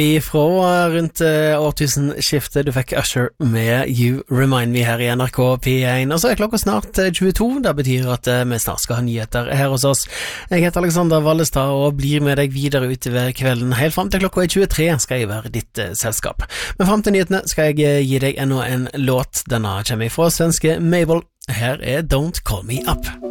Ifra rundt årtusenskiftet du fikk Usher med You Remind Me her i NRK P1, og så klokka snart 22, det betyr at vi snart skal ha nyheter her hos oss. Jeg heter Alexander Vallestad og blir med deg videre utover kvelden. Helt frem til klokka 23 skal jeg være ditt selskap. Men frem til nyhetene skal jeg gi deg enda en låt. Denne kommer fra svenske Mabel. Her Don't Call Me Up.